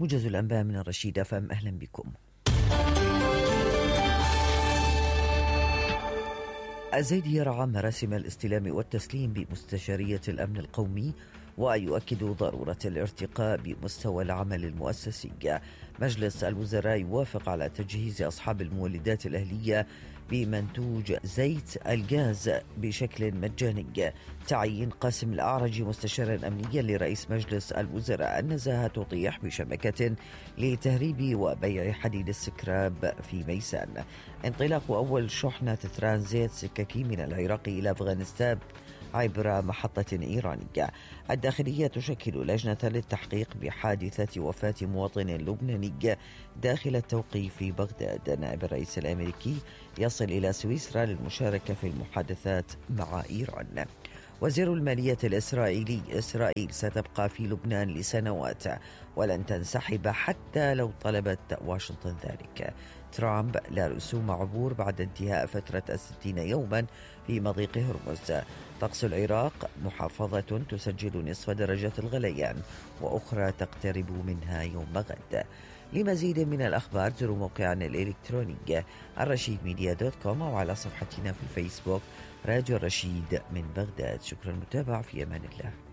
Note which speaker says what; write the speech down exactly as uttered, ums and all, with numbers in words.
Speaker 1: موجز الأنباء من الرشيد أف أم، أهلا بكم. الزيدي يرعى مراسم الاستلام والتسليم بمستشارية الأمن القومي ويؤكد ضرورة الارتقاء بمستوى العمل المؤسسي. مجلس الوزراء يوافق على تجهيز أصحاب المولدات الأهلية بمنتوج زيت الغاز بشكل مجاني. تعيين قاسم الأعرج مستشارا أمنيا لرئيس مجلس الوزراء. النزاهة تطيح بشبكة لتهريب وبيع حديد السكراب في ميسان. انطلاق أول شحنة ترانزيت سككي من العراق إلى أفغانستان عبر محطة إيرانية. الداخلية تشكل لجنة للتحقيق بحادثة وفاة مواطن لبناني داخل التوقيف في بغداد. نائب الرئيس الأمريكي يصل إلى سويسرا للمشاركة في المحادثات مع إيران. وزير المالية الإسرائيلي: إسرائيل ستبقى في لبنان لسنوات ولن تنسحب حتى لو طلبت واشنطن ذلك. ترامب: لا رسوم عبور بعد انتهاء فترة الستين يوما في مضيق هرمز. طقس العراق: محافظة تسجل نصف درجة الغليان وأخرى تقترب منها يوم غد. لمزيد من الأخبار زوروا موقعنا الإلكتروني الرشيد ميديا دوت كوم أو على صفحتنا في الفيسبوك راديو الرشيد من بغداد. شكرا للمتابعة، في أمان الله.